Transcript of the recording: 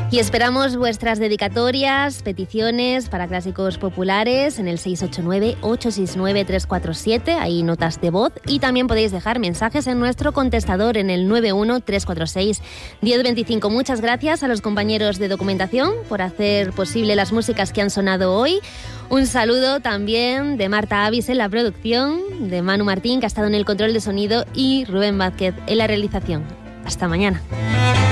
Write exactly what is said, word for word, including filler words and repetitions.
Y esperamos vuestras dedicatorias, peticiones para clásicos populares en el seis ocho nueve, ocho seis nueve, tres cuatro siete, ahí notas de voz, y también podéis dejar mensajes en nuestro contestador en el nueve uno, tres cuatro seis, uno cero dos cinco. Muchas gracias a los compañeros de documentación por hacer posible las músicas que han sonado hoy. Un saludo también de Marta Avis en la producción, de Manu Martín, que ha estado en el control de sonido, y Rubén Vázquez en la realización. Hasta mañana.